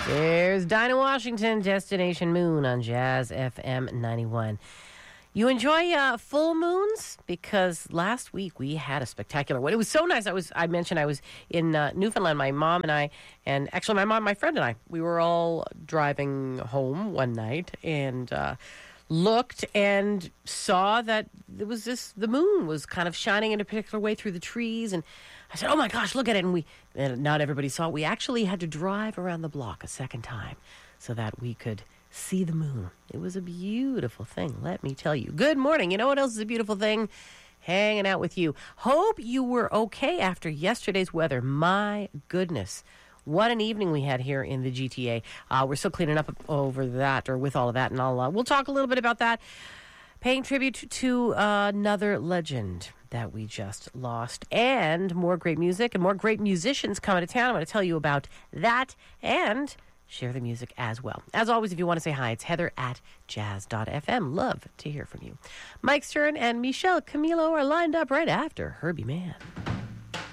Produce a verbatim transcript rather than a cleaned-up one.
There's Dinah Washington, Destination Moon on Jazz F M ninety-one. You enjoy uh, full moons? Because last week we had a spectacular one. It was so nice. I was I mentioned I was in uh, Newfoundland, my mom and I, and actually my mom, my friend and I, we were all driving home one night and uh, looked and saw that there was this, the moon was kind of shining in a particular way through the trees. And I said, oh my gosh, look at it. And we, and not everybody saw it. We actually had to drive around the block a second time so that we could see the moon. It was a beautiful thing, let me tell you. Good morning. You know what else is a beautiful thing? Hanging out with you. Hope you were okay after yesterday's weather. My goodness. What an evening we had here in the G T A. Uh, we're still cleaning up over that, or with all of that, and I'll uh, we'll talk a little bit about that. Paying tribute to another legend that we just lost, and more great music and more great musicians coming to town. I'm going to tell you about that and share the music as well. As always, if you want to say hi, it's Heather at jazz dot f m. Love to hear from you. Mike Stern and Michelle Camilo are lined up right after Herbie Mann.